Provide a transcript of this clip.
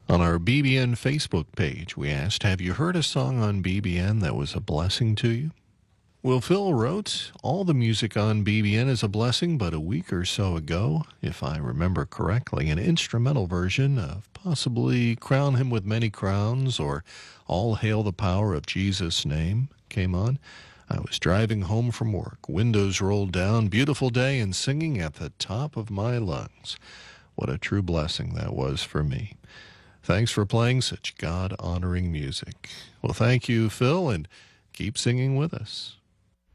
On our BBN Facebook page, we asked, have you heard a song on BBN that was a blessing to you? Well, Phil wrote, all the music on BBN is a blessing, but a week or so ago, if I remember correctly, an instrumental version of possibly Crown Him with Many Crowns or All Hail the Power of Jesus' Name came on. I was driving home from work, windows rolled down, beautiful day, and singing at the top of my lungs. What a true blessing that was for me. Thanks for playing such God-honoring music. Well, thank you, Phil, and keep singing with us.